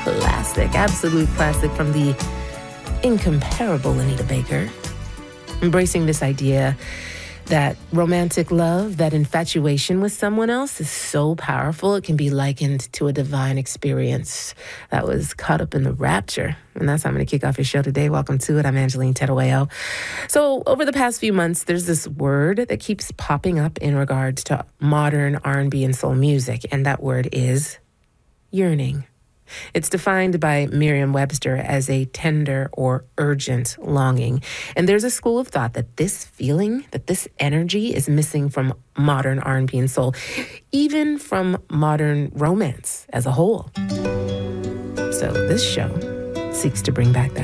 classic, absolute classic from the incomparable Anita Baker. Embracing this idea that romantic love, that infatuation with someone else is so powerful, it can be likened to a divine experience that was caught up in the rapture. And that's how I'm going to kick off your show today. Welcome to it. I'm Angeline Terueo. So over the past few months, there's this word that keeps popping up in regards to modern R&B and soul music, and that word is yearning. It's defined by Merriam-Webster as a tender or urgent longing. And there's a school of thought that this feeling, that this energy is missing from modern R&B and soul, even from modern romance as a whole. So this show seeks to bring back that.